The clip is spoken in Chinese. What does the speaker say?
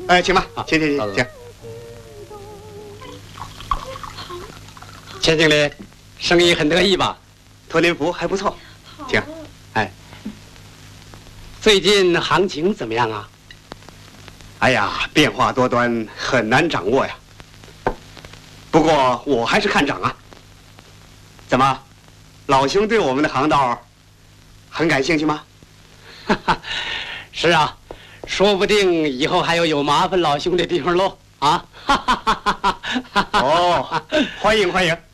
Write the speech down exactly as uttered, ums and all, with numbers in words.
哎，请吧，请请请请。 钱经理，生意很得意吧？ 托您福，还不错，请。哎， 最近行情怎么样啊？ 哎呀，变化多端，很难掌握呀。不过我还是看涨啊。怎么，老兄对我们的航道很感兴趣吗？ 哈哈，是啊，说不定以后还有有麻烦老兄的地方喽啊！哈哈哈哈哈！ 哦，欢迎欢迎。